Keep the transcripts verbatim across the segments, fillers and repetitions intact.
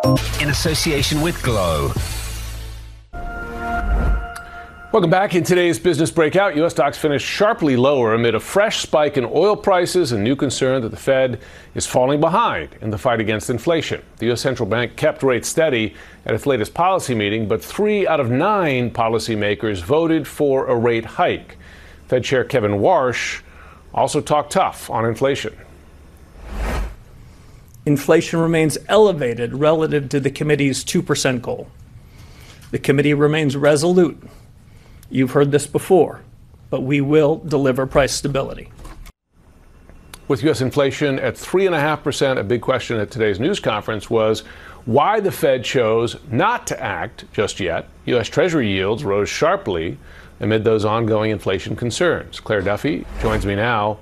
In association with Glow. Welcome back. In today's Business Breakout, U S stocks finished sharply lower amid a fresh spike in oil prices and new concern that the Fed is falling behind in the fight against inflation. The U S Central Bank kept rates steady at its latest policy meeting, but three out of nine policymakers voted for a rate hike. Fed Chair Kevin Warsh also talked tough on inflation. Inflation remains elevated relative to the committee's two percent goal. The committee remains resolute. You've heard this before, but we will deliver price stability. With U S inflation at three point five percent, a big question at today's news conference was why the Fed chose not to act just yet. U S Treasury yields rose sharply amid those ongoing inflation concerns. Claire Duffy joins me now.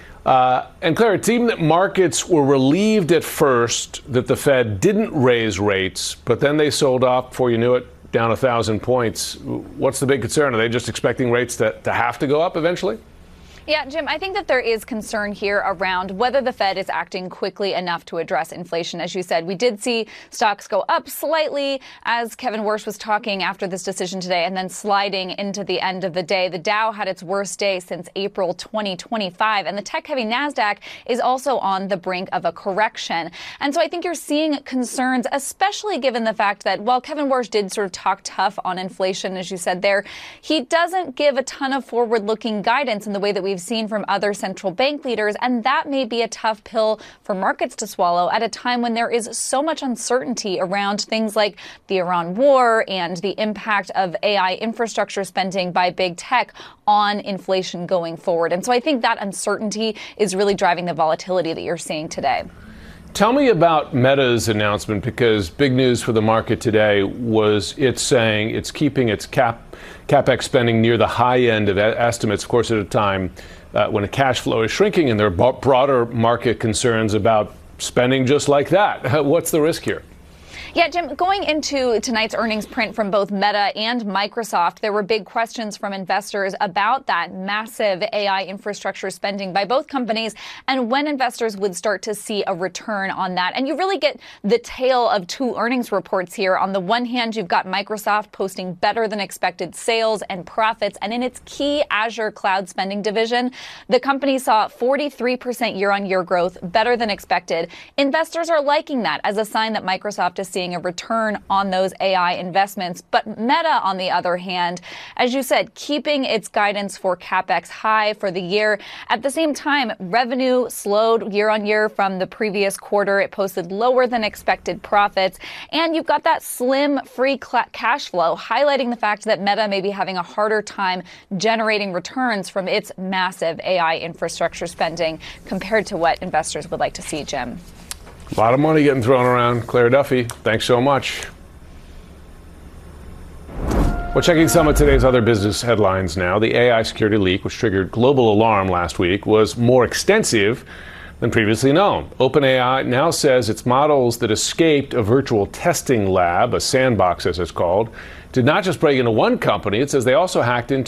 Uh, and Claire, it seemed that markets were relieved at first that the Fed didn't raise rates, but then they sold off before you knew it, down a thousand points. What's the big concern? Are they just expecting rates to, to have to go up eventually? Yeah, Jim, I think that there is concern here around whether the Fed is acting quickly enough to address inflation. As you said, we did see stocks go up slightly as Kevin Warsh was talking after this decision today and then sliding into the end of the day. The Dow had its worst day since April twenty twenty-five, and the tech-heavy NASDAQ is also on the brink of a correction. And so I think you're seeing concerns, especially given the fact that while Kevin Warsh did sort of talk tough on inflation, as you said there, he doesn't give a ton of forward-looking guidance in the way that we've seen from other central bank leaders, and that may be a tough pill for markets to swallow at a time when there is so much uncertainty around things like the Iran war and the impact of A I infrastructure spending by big tech on inflation going forward. And so I think that uncertainty is really driving the volatility that you're seeing today. Tell me about Meta's announcement, because big news for the market today was it's saying it's keeping its cap capex spending near the high end of estimates, of course, at a time uh, when the cash flow is shrinking and there are broader market concerns about spending just like that. What's the risk here? Yeah, Jim, going into tonight's earnings print from both Meta and Microsoft, there were big questions from investors about that massive A I infrastructure spending by both companies and when investors would start to see a return on that. And you really get the tale of two earnings reports here. On the one hand, you've got Microsoft posting better than expected sales and profits. And in its key Azure cloud spending division, the company saw forty-three percent year-on-year growth, better than expected. Investors are liking that as a sign that Microsoft is seeing a return on those A I investments. But Meta, on the other hand, as you said, keeping its guidance for capex high for the year. At the same time, revenue slowed year on year from the previous quarter. It posted lower than expected profits. And you've got that slim free cash flow, highlighting the fact that Meta may be having a harder time generating returns from its massive A I infrastructure spending compared to what investors would like to see, Jim. A lot of money getting thrown around. Claire Duffy, thanks so much. Well, checking some of today's other business headlines now. The A I security leak, which triggered global alarm last week, was more extensive than previously known. OpenAI now says its models that escaped a virtual testing lab, a sandbox as it's called, did not just break into one company. It says they also hacked into